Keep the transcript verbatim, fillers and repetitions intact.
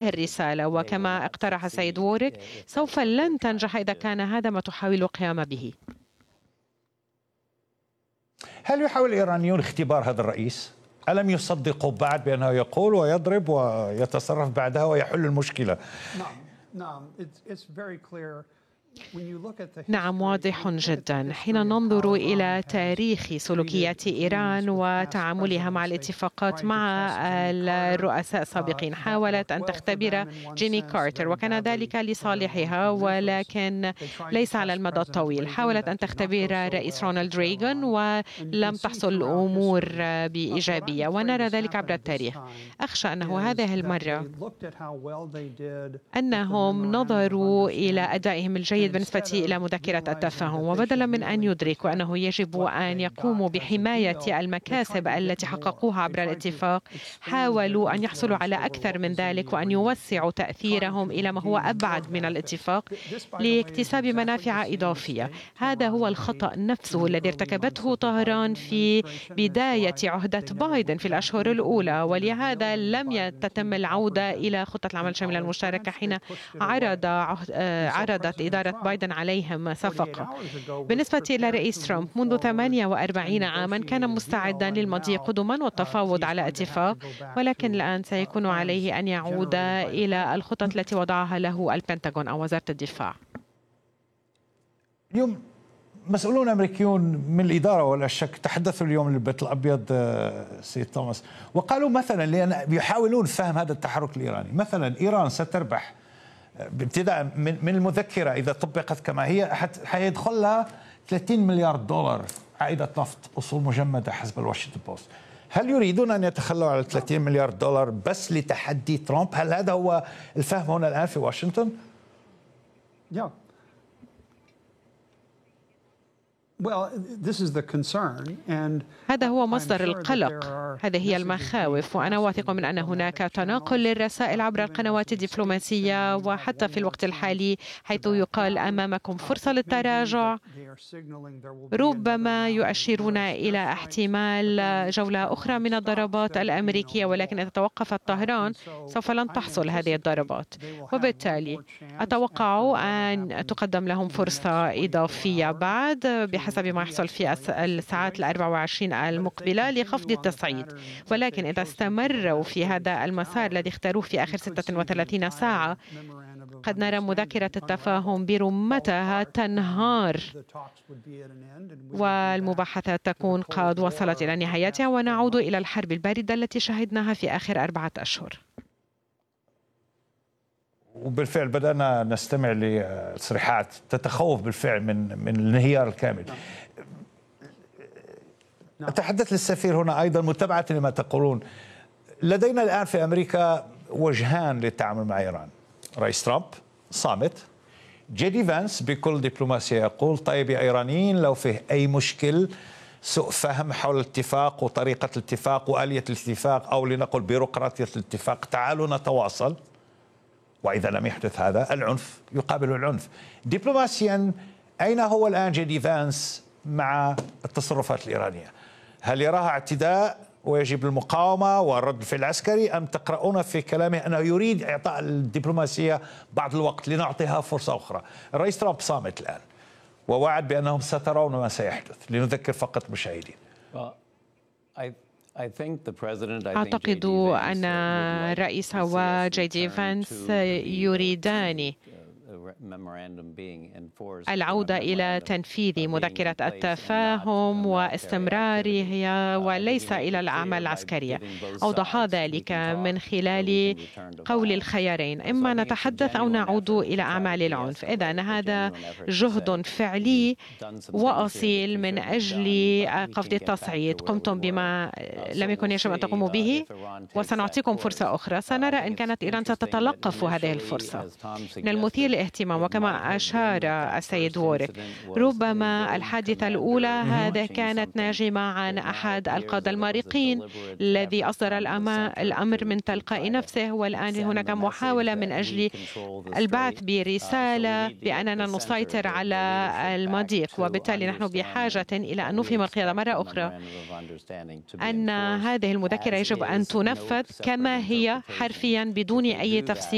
الرسالة، وكما اقترح السيد ووريك سوف لن تنجح إذا كان هذا ما تحاول القيام به. هل يحاول الإيرانيون اختبار هذا الرئيس؟ ألم يصدقوا بعد بأنه يقول ويضرب ويتصرف بعدها ويحل المشكلة؟ نعم نعم نعم، واضح جدا. حين ننظر إلى تاريخ سلوكيات إيران وتعاملها مع الاتفاقات مع الرؤساء السابقين، حاولت أن تختبر جيمي كارتر وكان ذلك لصالحها، ولكن ليس على المدى الطويل. حاولت أن تختبر رئيس رونالد ريغان ولم تحصل الأمور بإيجابية، ونرى ذلك عبر التاريخ. أخشى أنه هذه المرة أنهم نظروا إلى أدائهم الجيد بالنسبة إلى مذكرة التفاهم، وبدلا من أن يدركوا أنه يجب أن يقوموا بحماية المكاسب التي حققوها عبر الاتفاق، حاولوا أن يحصلوا على أكثر من ذلك وأن يوسعوا تأثيرهم إلى ما هو أبعد من الاتفاق لاكتساب منافع إضافية. هذا هو الخطأ نفسه الذي ارتكبته طهران في بداية عهدة بايدن في الأشهر الأولى، ولهذا لم تتم العودة إلى خطة العمل الشاملة المشتركة حين عرض عرضت إدارة بايدن عليهم صفقة. بالنسبة إلى رئيس ترامب، منذ ثمانية وأربعين عاما كان مستعدا للمضي قدما والتفاوض على اتفاق، ولكن الآن سيكون عليه أن يعود إلى الخطط التي وضعها له البنتاغون أو وزارة الدفاع. اليوم مسؤولون أمريكيون من الإدارة ولا شك تحدثوا اليوم للبيت الأبيض سيد توماس، وقالوا مثلا لأن يحاولون فهم هذا التحرك الإيراني، مثلا إيران ستربح ابتداء من المذكرة إذا طبقت كما هي حيدخل لها ثلاثين مليار دولار عائدة نفط أصول مجمدة حسب الواشنطن بوست. هل يريدون أن يتخلوا على ثلاثين مليار دولار بس لتحدي ترامب؟ هل هذا هو الفهم هنا الآن في واشنطن؟ yeah. هذا هو مصدر القلق، هذه هي المخاوف، وأنا واثق من أن هناك تناقل للرسائل عبر القنوات الدبلوماسية، وحتى في الوقت الحالي حيث يقال أمامكم فرصة للتراجع ربما يؤشرون إلى احتمال جولة أخرى من الضربات الأمريكية، ولكن إذا توقفت طهران سوف لن تحصل هذه الضربات، وبالتالي أتوقع أن تقدم لهم فرصة إضافية بعد بحسب ما يحصل في الساعات الأربع وعشرين المقبلة لخفض التصعيد. ولكن إذا استمروا في هذا المسار الذي اختاروه في آخر ستة وثلاثين ساعة، قد نرى مذكرة التفاهم برمتها تنهار والمباحثات تكون قد وصلت إلى نهايتها، ونعود إلى الحرب الباردة التي شهدناها في آخر أربعة أشهر. وبالفعل بدأنا نستمع لتصريحات تتخوف بالفعل من من الانهيار الكامل. أتحدث للسفير هنا أيضا متابعة لما تقولون. لدينا الآن في أمريكا وجهان للتعامل مع إيران، رئيس ترامب صامت، جي دي فانس بكل دبلوماسية يقول طيب يا إيرانيين لو فيه أي مشكل سوء فهم حول الاتفاق وطريقة الاتفاق وآلية الاتفاق أو لنقل بيروقراطية الاتفاق تعالوا نتواصل، وإذا لم يحدث هذا العنف يقابل العنف. دبلوماسيا أين هو الآن جي دي فانس مع التصرفات الإيرانية؟ هل يراها اعتداء ويجب المقاومة والرد الفعل العسكري، أم تقرؤون في كلامه أنه يريد إعطاء الدبلوماسية بعض الوقت لنعطيها فرصة أخرى؟ الرئيس ترامب صامت الآن ووعد بأنهم سترون ما سيحدث. لنذكر فقط المشاهدين. أعتقد أن الرئيس وجي دي فانس يريدان العودة إلى تنفيذ مذكرة التفاهم واستمرارها وليس إلى الأعمال العسكرية. أوضح ذلك من خلال قول الخيارين: إما نتحدث أو نعود إلى أعمال العنف. إذن هذا جهد فعلي وأصيل من أجل قفض التصعيد. قمتم بما لم يكن يجب أن تقوموا به وسنعطيكم فرصة أخرى. سنرى إن كانت إيران ستتلقف هذه الفرصة. من المثير للاهتمام، وكما أشار السيد ووريك، ربما الحادثة الأولى هذا كانت ناجمة عن أحد القادة المارقين الذي أصدر الأمر من تلقاء نفسه، والآن هناك محاولة من أجل البعث برسالة بأننا نسيطر على المضيق، وبالتالي نحن بحاجة إلى أن نفهم القيادة مرة أخرى أن هذه المذكرة يجب أن تنفذ كما هي حرفيا بدون أي تفسير